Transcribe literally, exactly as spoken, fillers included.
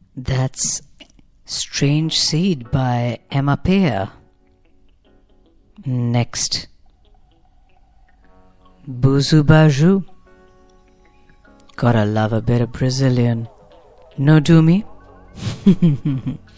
That's Strange Seed by Emma Peer. Next, Buzu Baju. Gotta love a bit of Brazilian. No, do me?